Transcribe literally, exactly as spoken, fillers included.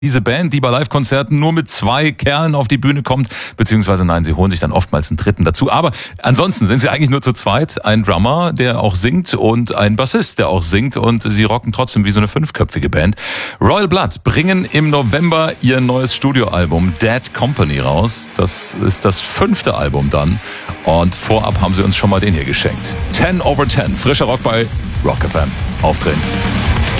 Diese Band, die bei Live-Konzerten nur mit zwei Kerlen auf die Bühne kommt, beziehungsweise nein, sie holen sich dann oftmals einen dritten dazu. Aber ansonsten sind sie eigentlich nur zu zweit. Ein Drummer, der auch singt, und ein Bassist, der auch singt, und sie rocken trotzdem wie so eine fünfköpfige Band. Royal Blood bringen im November ihr neues Studioalbum Dead Company raus. Das ist das fünfte Album dann. Und vorab haben sie uns schon mal den hier geschenkt. ten over ten, frischer Rock bei Rock F M. Aufdrehen.